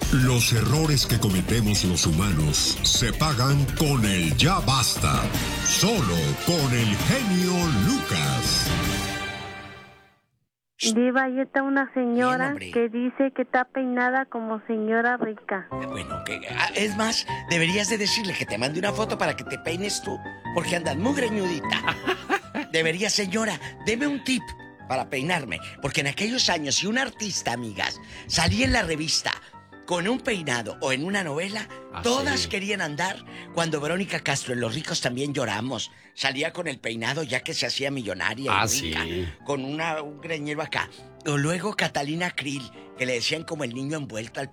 Los errores que cometemos los humanos se pagan con el ya basta. Solo con el genio Lucas. Diva, ahí está una señora Bien, hombre. que dice que está peinada como señora rica. Bueno, es más, deberías de decirle que te mande una foto para que te peines tú, porque andas muy greñudita. Debería, señora, deme un tip para peinarme, porque en aquellos años, si un artista, amigas, salía en la revista con un peinado o en una novela, todas querían andar. Cuando Verónica Castro en Los Ricos También Lloramos salía con el peinado ya que se hacía millonaria y rica, con un greñero acá. O luego Catalina Krill, que le decían como el niño envuelto al